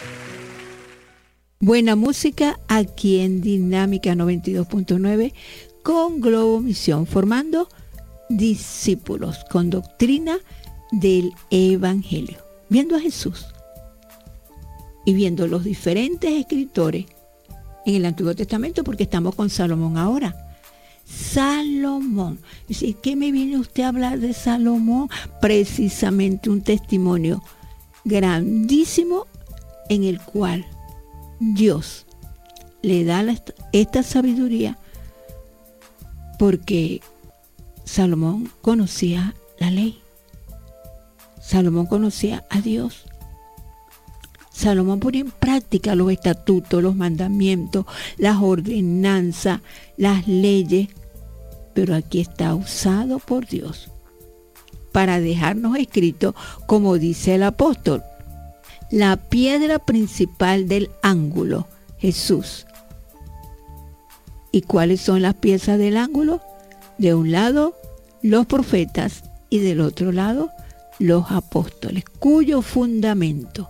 Buena música aquí en Dinámica 92.9 con Globo Misión, formando discípulos con doctrina del Evangelio, viendo a Jesús y viendo los diferentes escritores en el Antiguo Testamento, porque estamos con Salomón ahora. Salomón. Dice, ¿qué me viene usted a hablar de Salomón? Precisamente un testimonio grandísimo en el cual Dios le da esta sabiduría, porque Salomón conocía la ley. Salomón conocía a Dios. Salomón ponía en práctica los estatutos, los mandamientos, las ordenanzas, las leyes, pero aquí está usado por Dios para dejarnos escrito, como dice el apóstol, la piedra principal del ángulo, Jesús. ¿Y cuáles son las piezas del ángulo? De un lado, los profetas, y del otro lado, los apóstoles, cuyo fundamento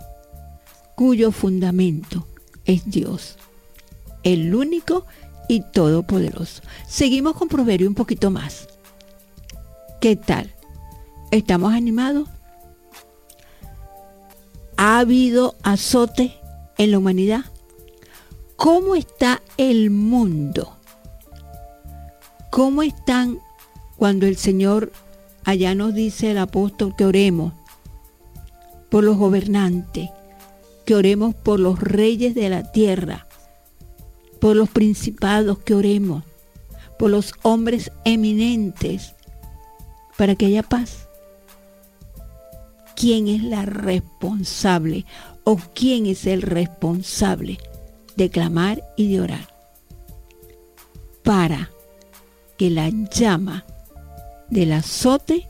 es Dios, el único y todopoderoso. Seguimos con Proverbio un poquito más. ¿Qué tal? ¿Estamos animados? ¿Ha habido azote en la humanidad? ¿Cómo está el mundo? ¿Cómo están cuando el Señor allá nos dice el apóstol que oremos por los gobernantes, que oremos por los reyes de la tierra, por los principados, que oremos por los hombres eminentes, para que haya paz? ¿Quién es la responsable o quién es el responsable de clamar y de orar para que la llama del azote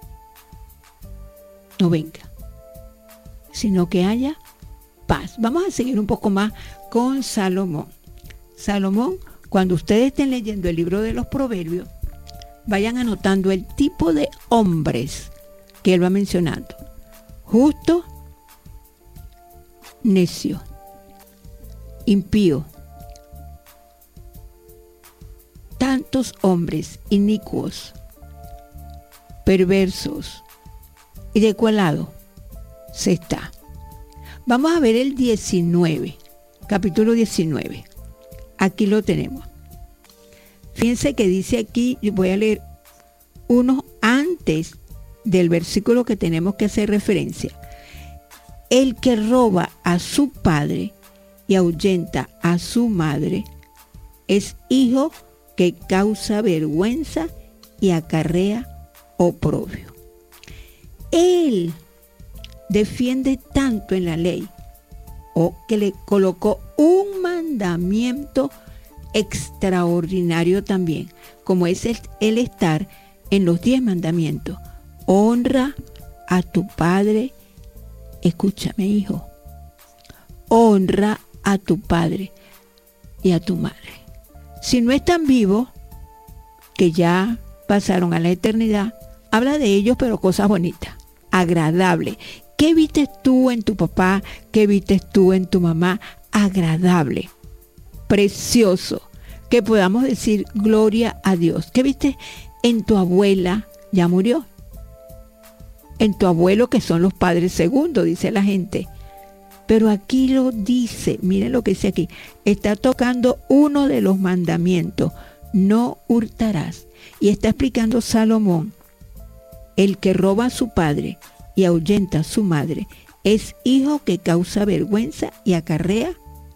no venga, sino que haya paz? Vamos a seguir un poco más con Salomón. Salomón, cuando ustedes estén leyendo el libro de los Proverbios, vayan anotando el tipo de hombres que él va mencionando: justo, necio, impío, tantos hombres inicuos, perversos. ¿Y de cuál lado se está? Vamos a ver el 19, capítulo 19. Aquí lo tenemos. Fíjense que dice aquí, yo voy a leer unos antes del versículo que tenemos que hacer referencia. El que roba a su padre y ahuyenta a su madre es hijo que causa vergüenza y acarrea oprobio. Él defiende tanto en la ley, o que le colocó un mandamiento extraordinario también, como es el estar en los 10 mandamientos. Honra a tu padre. Escúchame, hijo. Honra a tu padre y a tu madre. Si no están vivos, que ya pasaron a la eternidad, habla de ellos, pero cosas bonitas, agradables. ¿Qué viste tú en tu papá? ¿Qué viste tú en tu mamá? Agradable, precioso, que podamos decir gloria a Dios. ¿Qué viste en tu abuela? Ya murió. En tu abuelo, que son los padres segundos, dice la gente. Pero aquí lo dice, miren lo que dice aquí. Está tocando uno de los mandamientos: no hurtarás. Y está explicando Salomón: el que roba a su padre y ahuyenta a su madre es hijo que causa vergüenza y acarrea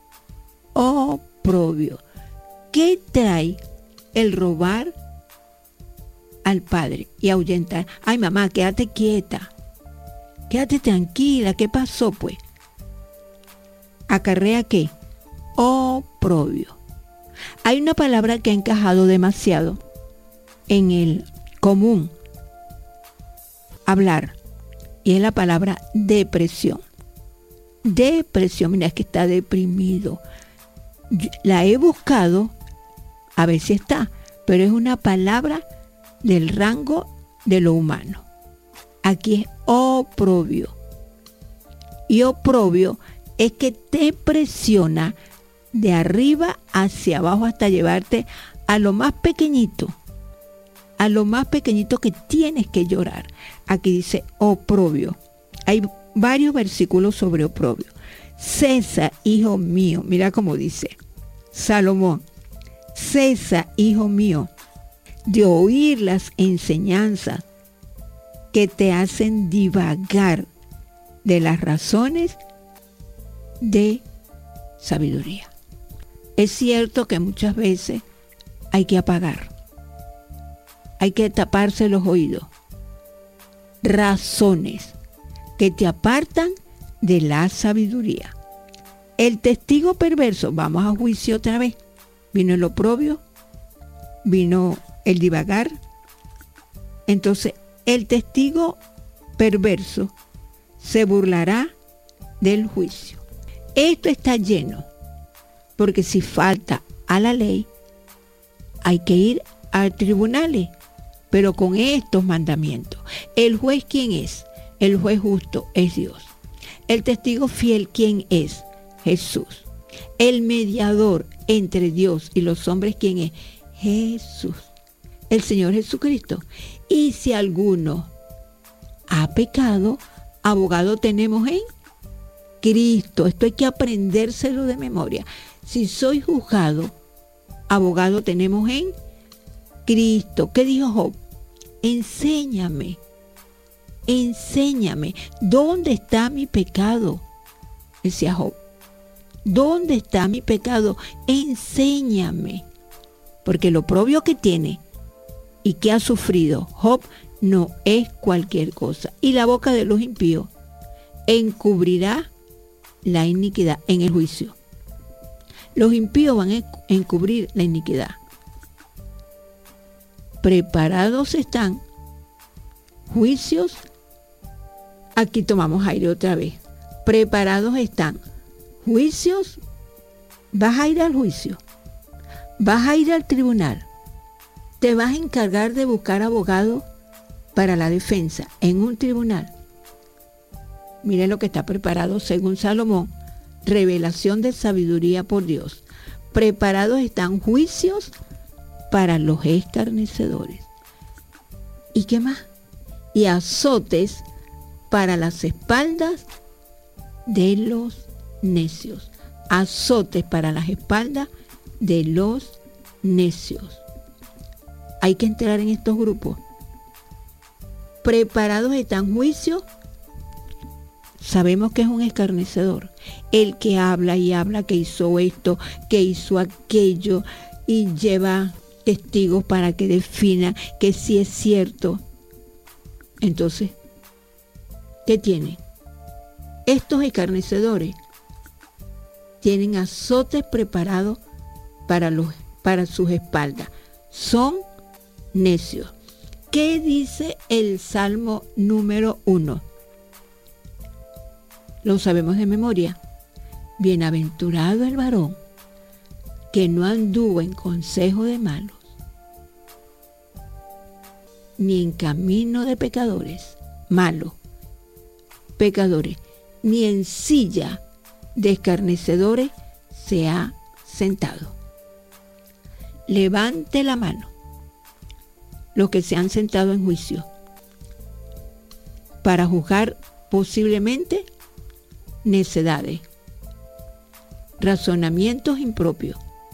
oprobio. ¿Qué trae el robar al padre y ahuyentar? Ay, mamá, quédate quieta, quédate tranquila. ¿Qué pasó, pues? ¿Acarrea qué? Oprobio. Hay una palabra que ha encajado demasiado en el común hablar, y es la palabra depresión. Depresión, mira, es que está deprimido. La he buscado, a ver si está, pero es una palabra del rango de lo humano. Aquí es oprobio. Y oprobio es que te presiona de arriba hacia abajo hasta llevarte a lo más pequeñito que tienes que llorar. Aquí dice oprobio. Hay varios versículos sobre oprobio. Cesa, hijo mío, mira cómo dice Salomón, cesa, hijo mío, de oír las enseñanzas que te hacen divagar de las razones de sabiduría. Es cierto que muchas veces hay que apagar, hay que taparse los oídos. Razones que te apartan de la sabiduría. El testigo perverso, vamos a juicio otra vez. Vino el oprobio, vino el divagar. Entonces, el testigo perverso se burlará del juicio. Esto está lleno, porque si falta a la ley, hay que ir a tribunales, pero con estos mandamientos. ¿El juez quién es? El juez justo es Dios. El testigo fiel, ¿quién es? Jesús. El mediador entre Dios y los hombres, ¿quién es? Jesús, el Señor Jesucristo. Y si alguno ha pecado, abogado tenemos en Cristo. Esto hay que aprendérselo de memoria. Si soy juzgado, abogado tenemos en Cristo. ¿Qué dijo Job? Enséñame, ¿dónde está mi pecado? Decía Job, ¿dónde está mi pecado? Enséñame. Porque lo propio que tiene y que ha sufrido Job no es cualquier cosa. Y la boca de los impíos encubrirá la iniquidad en el juicio. Los impíos van a encubrir la iniquidad. Preparados están juicios. Aquí tomamos aire otra vez. Preparados están juicios. Vas a ir al juicio. Vas a ir al tribunal. Te vas a encargar de buscar abogado para la defensa en un tribunal. Miren lo que está preparado según Salomón. Revelación de sabiduría por Dios. Preparados están juicios para los escarnecedores. ¿Y qué más? Y azotes para las espaldas de los necios. Azotes para las espaldas de los necios. Hay que entrar en estos grupos. Preparados están juicios. Sabemos que es un escarnecedor. El que habla y habla que hizo esto, que hizo aquello, y lleva testigos para que defina que sí es cierto. Entonces, ¿qué tiene? Estos escarnecedores tienen azotes preparados para sus espaldas. Son necios. ¿Qué dice el Salmo número 1? Lo sabemos de memoria. Bienaventurado el varón que no anduvo en consejo de malos, ni en camino de pecadores, malos, pecadores, ni en silla de escarnecedores se ha sentado. Levante la mano los que se han sentado en juicio para juzgar posiblemente necedades, razonamientos impropios,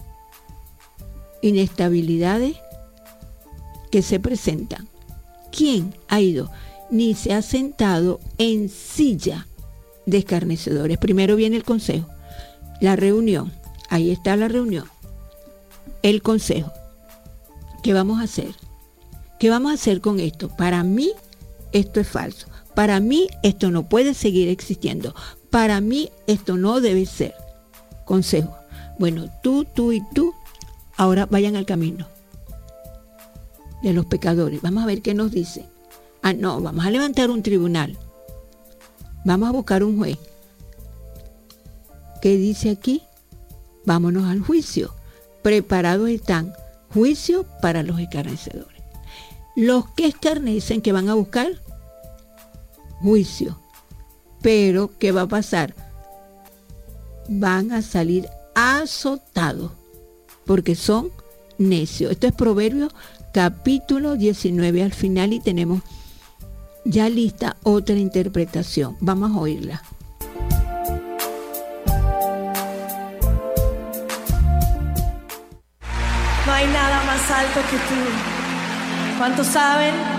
inestabilidades que se presentan. ¿Quién ha ido? Ni se ha sentado en silla de escarnecedores. Primero viene el consejo, la reunión. Ahí está la reunión, el consejo. ¿Qué vamos a hacer? ¿Qué vamos a hacer con esto? Para mí esto es falso. Para mí esto no puede seguir existiendo. Para mí esto no debe ser. Consejo. Bueno, tú y tú ahora vayan al camino de los pecadores. Vamos a ver qué nos dicen. No, vamos a levantar un tribunal. Vamos a buscar un juez. ¿Qué dice aquí? Vámonos al juicio. Preparados están juicios para los escarnecedores. Los que escarnecen, que van a buscar juicio. Pero, ¿qué va a pasar? van a salir azotados porque son necios. Esto es Proverbios capítulo 19 al final y tenemos ya lista otra interpretación. Vamos a oírla. No hay nada más alto que tú. ¿Cuántos saben